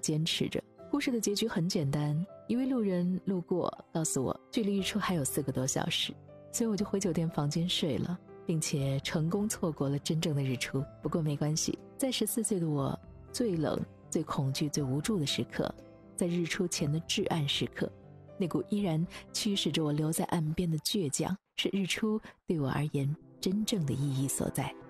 坚持着。故事的结局很简单，一位路人路过告诉我距离日出还有4个多小时，所以我就回酒店房间睡了，并且成功错过了真正的日出。不过没关系，在14岁的我最冷、最恐惧、最无助的时刻，在日出前的至暗时刻，那股依然驱使着我留在岸边的倔强，是日出对我而言真正的意义所在。